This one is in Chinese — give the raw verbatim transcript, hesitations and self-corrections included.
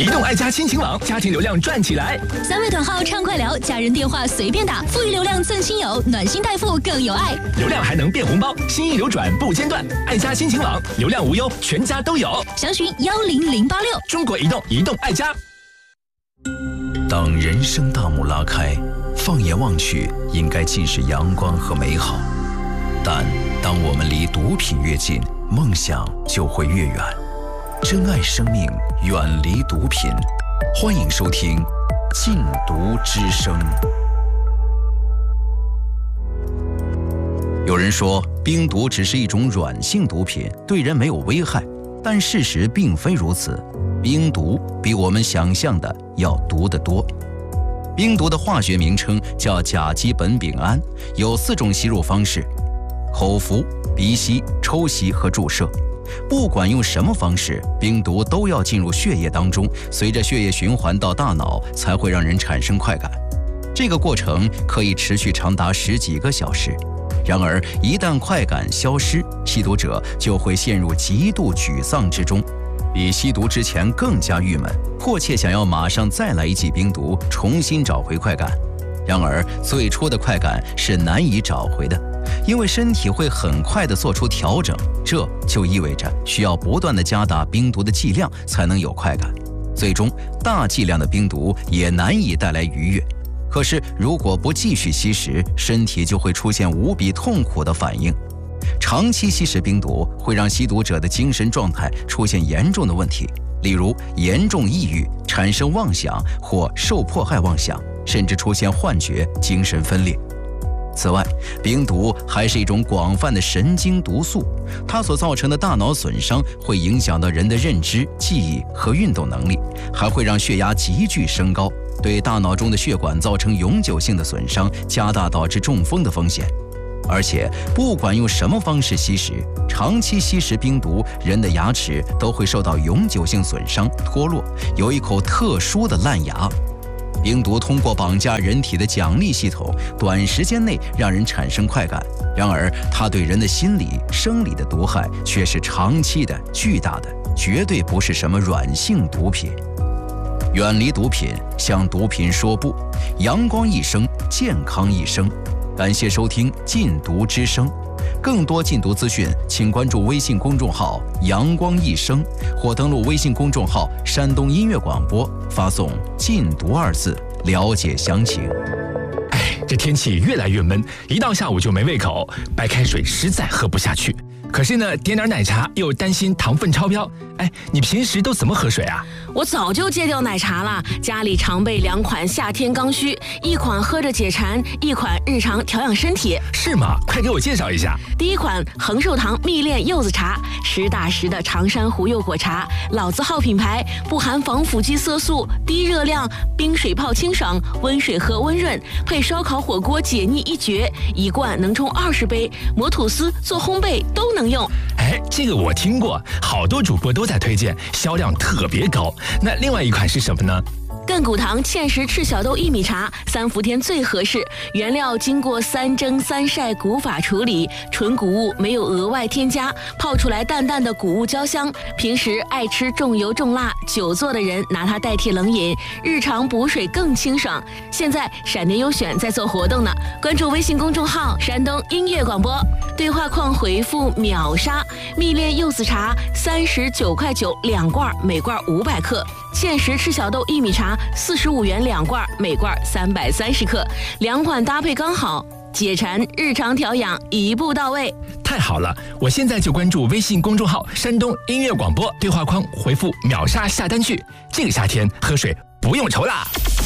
移动爱家亲情网，家庭流量赚起来。 三位短号畅快聊，家人电话随便打，富裕流量赠亲友，暖心代付更有爱。 流量还能变红包，心意流转不间断。爱家亲情网，流量无忧，全家都有。 详询幺零零八六。 中国移动，移动爱家。 当人生大幕拉开，放眼望去，应该尽是阳光和美好。但当我们离毒品越近，梦想就会越远。珍爱生命，远离毒品。欢迎收听《禁毒之声》。有人说，冰毒只是一种软性毒品，对人没有危害，但事实并非如此。冰毒比我们想象的要毒得多。冰毒的化学名称叫甲基苯丙胺，有四种吸入方式：口服、鼻吸、抽吸和注射。不管用什么方式，冰毒都要进入血液当中，随着血液循环到大脑，才会让人产生快感。这个过程可以持续长达十几个小时。然而，一旦快感消失，吸毒者就会陷入极度沮丧之中，比吸毒之前更加郁闷，迫切想要马上再来一剂冰毒，重新找回快感。然而，最初的快感是难以找回的，因为身体会很快地做出调整，这就意味着需要不断地加大冰毒的剂量才能有快感。最终，大剂量的冰毒也难以带来愉悦。可是，如果不继续吸食，身体就会出现无比痛苦的反应。长期吸食冰毒会让吸毒者的精神状态出现严重的问题，例如严重抑郁、产生妄想或受迫害妄想，甚至出现幻觉、精神分裂。此外，冰毒还是一种广泛的神经毒素，它所造成的大脑损伤会影响到人的认知、记忆和运动能力，还会让血压急剧升高，对大脑中的血管造成永久性的损伤，加大导致中风的风险。而且，不管用什么方式吸食，长期吸食冰毒，人的牙齿都会受到永久性损伤、脱落，有一口特殊的烂牙。冰毒通过绑架人体的奖励系统，短时间内让人产生快感，然而它对人的心理、生理的毒害却是长期的、巨大的，绝对不是什么软性毒品。远离毒品，向毒品说不，阳光一生，健康一生。感谢收听《禁毒之声》，更多禁毒资讯，请关注微信公众号“阳光一生”或登录微信公众号“山东音乐广播”，发送“禁毒”二字了解详情。 哎，这天气越来越闷，一到下午就没胃口，白开水实在喝不下去。可是呢，点点奶茶又担心糖分超标。哎，你平时都怎么喝水啊？ 我早就戒掉奶茶了，家里常备两款夏天刚需，一款喝着解馋，一款日常调养身体。 是吗？快给我介绍一下。 第一款恒寿堂蜜炼柚子茶，实打实的长山湖柚果茶，老字号品牌，不含防腐剂色素，低热量，冰水泡清爽，温水喝温润，配烧烤火锅解腻一绝，一罐能冲二十杯，磨吐司做烘焙都能用。 哎，这个我听过，好多主播都在推荐，销量特别高。那另外一款是什么呢？ 亘古堂芡实赤小豆薏米茶，三伏天最合适，原料经过三蒸三晒古法处理，纯谷物，没有额外添加，泡出来淡淡的谷物焦香。平时爱吃重油重辣、久坐的人拿它代替冷饮，日常补水更清爽。现在闪电优选在做活动呢，关注微信公众号“山东音乐广播”，对话框回复“秒杀”，蜜炼柚子茶三十九块九两罐，每罐五百克。芡实赤小豆薏米茶四十五元两罐，每罐三百三十克，两款搭配刚好，解馋日常调养一步到位。 太好了，我现在就关注微信公众号山东音乐广播，对话框回复秒杀下单去，这个夏天喝水不用愁啦。